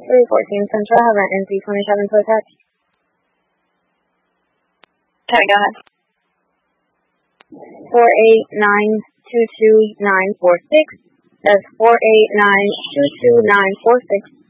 314 Central, have an NC27 to attach. Okay, go ahead. 489222946. That's 489222946.